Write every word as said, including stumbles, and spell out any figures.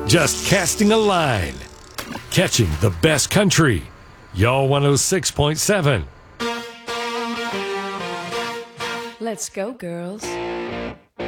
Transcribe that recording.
Just casting a line. Catching the best country. Y'all one oh six point seven. Let's go, girls.